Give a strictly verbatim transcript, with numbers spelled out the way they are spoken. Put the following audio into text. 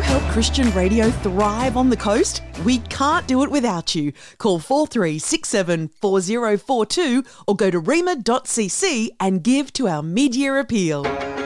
help Christian radio thrive on the coast? We can't do it without you. Call four three six seven four zero four two or go to rema dot c c and give to our mid-year appeal.